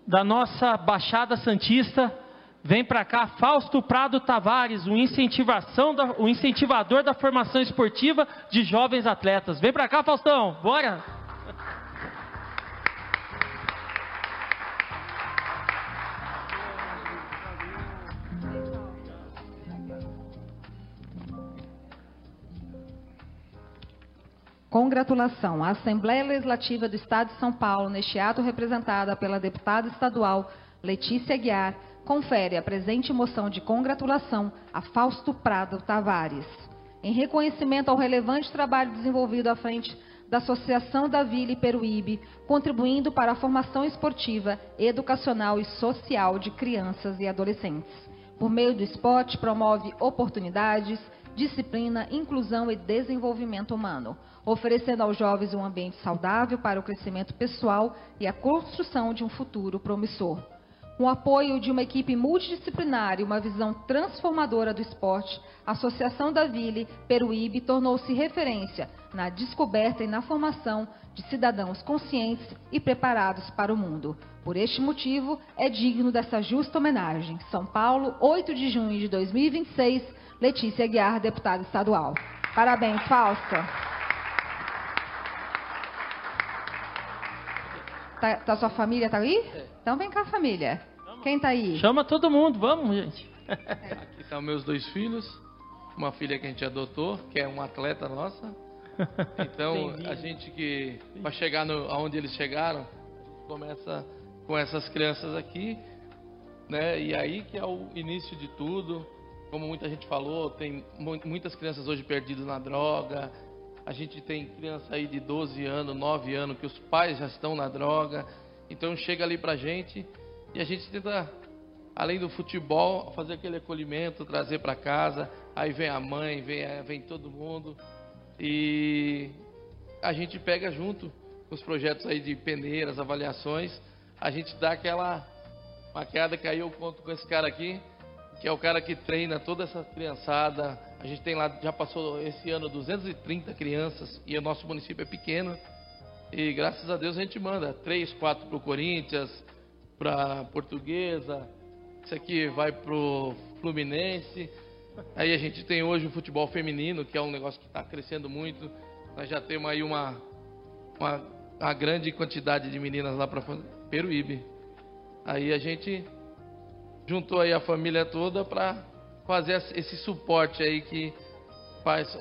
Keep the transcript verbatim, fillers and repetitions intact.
da nossa Baixada Santista, vem para cá Fausto Prado Tavares, o, incentivação da, o incentivador da formação esportiva de jovens atletas. Vem para cá, Faustão, bora! Congratulação. A Assembleia Legislativa do Estado de São Paulo, neste ato representada pela deputada estadual Letícia Aguiar, confere a presente moção de congratulação a Fausto Prado Tavares, em reconhecimento ao relevante trabalho desenvolvido à frente da Associação da Vila Iperuíbe, contribuindo para a formação esportiva, educacional e social de crianças e adolescentes. Por meio do esporte, promove oportunidades, disciplina, inclusão e desenvolvimento humano, oferecendo aos jovens um ambiente saudável para o crescimento pessoal e a construção de um futuro promissor. Com o apoio de uma equipe multidisciplinar e uma visão transformadora do esporte, a Associação da Vila Peruíbe tornou-se referência na descoberta e na formação de cidadãos conscientes e preparados para o mundo. Por este motivo, é digno dessa justa homenagem. São Paulo, oito de junho de dois mil e vinte e seis, Letícia Aguiar, deputada estadual. Parabéns, Fausto. Tá, tá, sua família tá aí? Então vem cá, família. Quem tá aí? Chama todo mundo, vamos, gente. Aqui estão meus dois filhos, uma filha que a gente adotou, que é uma atleta nossa. Então, a gente que, para chegar no, aonde eles chegaram, começa com essas crianças aqui, né? E aí que é o início de tudo. Como muita gente falou, tem muitas crianças hoje perdidas na droga. A gente tem criança aí de doze anos, nove anos, que os pais já estão na droga. Então chega ali pra gente e a gente tenta, além do futebol, fazer aquele acolhimento, trazer para casa. Aí vem a mãe, vem, vem todo mundo. E a gente pega junto os projetos aí de peneiras, avaliações. A gente dá aquela maquiada que aí eu conto com esse cara aqui, que é o cara que treina toda essa criançada. A gente tem lá, já passou esse ano duzentas e trinta crianças e o nosso município é pequeno. E graças a Deus a gente manda três, quatro para o Corinthians, para Portuguesa, isso aqui vai para o Fluminense. Aí a gente tem hoje o futebol feminino, que é um negócio que está crescendo muito. Nós já temos aí uma, uma, uma grande quantidade de meninas lá para Peruíbe. Aí a gente juntou aí a família toda para fazer esse suporte aí que faz